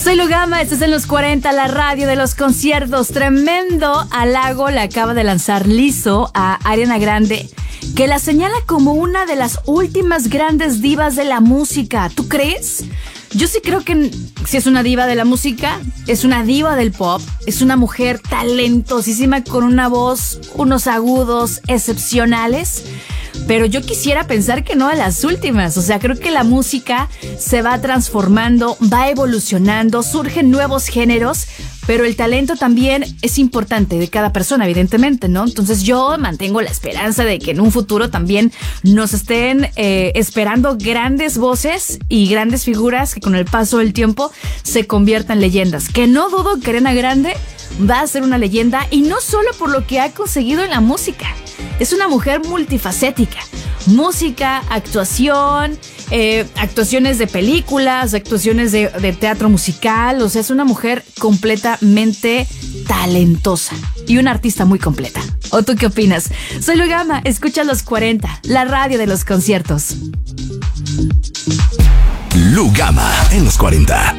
Soy Lugama, estás en los 40, la radio de los conciertos. Tremendo halago le acaba de lanzar Lizzo a Ariana Grande, que la señala como una de las últimas grandes divas de la música. ¿Tú crees? Yo sí creo que si es una diva de la música, es una diva del pop, es una mujer talentosísima con una voz, unos agudos excepcionales. Pero yo quisiera pensar que no a las últimas. O sea, creo que la música se va transformando, va evolucionando, surgen nuevos géneros, pero el talento también es importante de cada persona, evidentemente, ¿no? Entonces yo mantengo la esperanza de que en un futuro también nos estén esperando grandes voces y grandes figuras que con el paso del tiempo se conviertan en leyendas. Que no dudo que Ariana Grande va a ser una leyenda, y no solo por lo que ha conseguido en la música. Es una mujer multifacética. Música, actuación, actuaciones de películas, actuaciones de teatro musical. O sea, es una mujer completamente talentosa y una artista muy completa. ¿O tú qué opinas? Soy Lugama, escucha Los 40, la radio de los conciertos. Lugama en los 40.